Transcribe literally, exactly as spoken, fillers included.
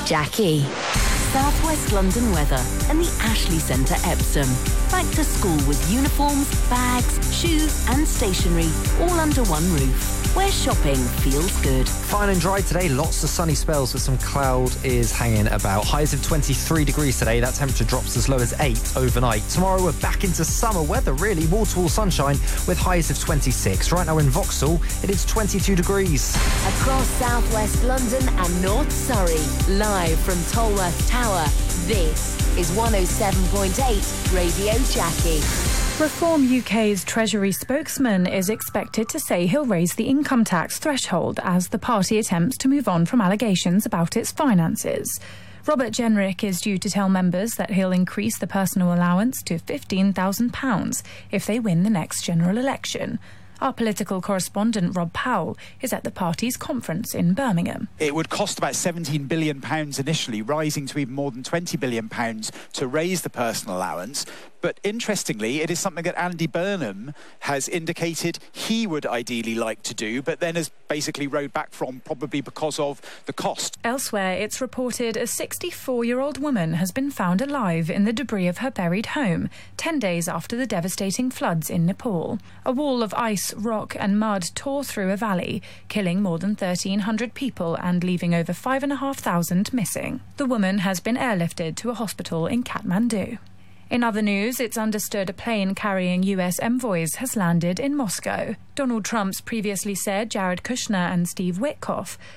Jackie. South West London weather and the Ashley Centre Epsom. Back to school with uniforms, bags, shoes and stationery all under one roof. Where shopping feels good. Fine and dry today, lots of sunny spells, but some cloud is hanging about. Highs of twenty-three degrees today, that temperature drops as low as eight overnight. Tomorrow we're back into summer weather, really, wall-to-wall sunshine with highs of twenty-six. Right now in Vauxhall, it is twenty-two degrees. Across South West London and North Surrey, live from Tolworth Tower, this is one oh seven point eight Radio Jackie. Reform U K's Treasury spokesman is expected to say he'll raise the income tax threshold as the party attempts to move on from allegations about its finances. Robert Jenrick is due to tell members that he'll increase the personal allowance to fifteen thousand pounds if they win the next general election. Our political correspondent Rob Powell is at the party's conference in Birmingham. It would cost about seventeen billion pounds initially, rising to even more than twenty billion pounds to raise the personal allowance. But interestingly, it is something that Andy Burnham has indicated he would ideally like to do, but then has basically rowed back from, probably because of the cost. Elsewhere, it's reported a sixty-four-year-old woman has been found alive in the debris of her buried home, ten days after the devastating floods in Nepal. A wall of ice, rock and mud tore through a valley, killing more than thirteen hundred people and leaving over five thousand five hundred missing. The woman has been airlifted to a hospital in Kathmandu. In other news, it's understood a plane carrying U S envoys has landed in Moscow. Donald Trump's previously said Jared Kushner and Steve Witkoff